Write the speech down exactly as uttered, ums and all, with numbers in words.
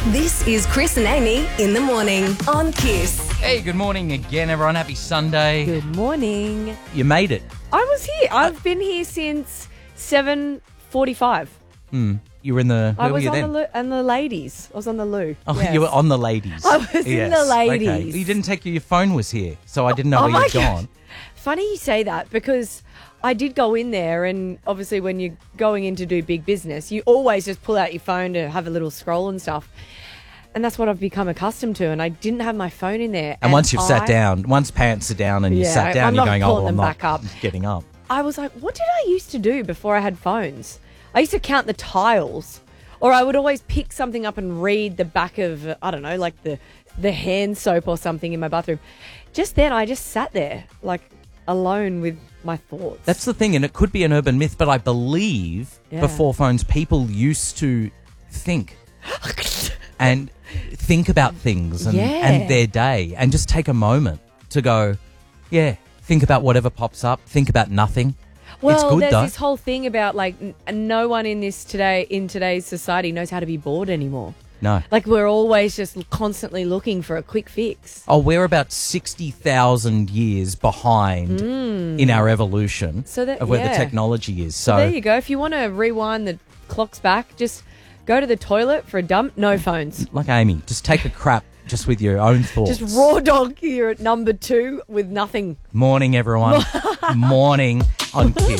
This is Chris and Amy in the morning on Kiss. Hey, good morning again, everyone. Happy Sunday. Good morning. You made it. I was here. I've been here since seven forty-five. Hmm. You were in the... Where I were was you on then? the loo, and the ladies. I was on the loo. Oh, Yes. you were on the ladies. I was in Yes. the ladies. Okay. You didn't take your phone was here, so I didn't know Oh where my you'd God. gone. Funny you say that because I did go in there, and obviously when you're going in to do big business, you always just pull out your phone to have a little scroll and stuff. And that's what I've become accustomed to, and I didn't have my phone in there. And, once you've I, sat down, once pants are down and you Yeah, sat down, I'm you're not going, oh, pulling I'm them not back up. getting up. I was like, what did I used to do before I had phones? I used to count the tiles, or I would always pick something up and read the back of, uh, I don't know, like the, the hand soap or something in my bathroom. Just then, I just sat there, like, alone with my thoughts. That's the thing, and it could be an urban myth, but I believe Yeah. before phones, people used to think and think about things and, Yeah. and their day and just take a moment to go, yeah, think about whatever pops up, think about nothing. Well, it's good there's though. this whole thing about, like, n- no one in this today in today's society knows how to be bored anymore. No. Like, we're always just constantly looking for a quick fix. Oh, we're about sixty thousand years behind in our evolution So that- of where the yeah. technology is. So, There you go. If you want to rewind the clocks back, just go to the toilet for a dump. No phones. like Amy, just take a crap just with your own thoughts. Just raw dog here at number two with nothing. Morning, everyone. Morning on Kiss.